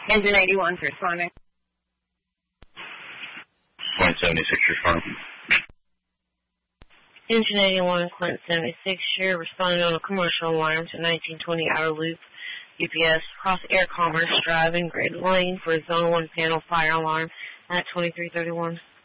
Engine 81's responding. Point 76, responding. Engine 81, Clinton 76, you're responding on a commercial alarm to 1920 Outer Loop, UPS, cross Air Commerce Drive in Great Lane for a Zone 1 panel fire alarm at 2331.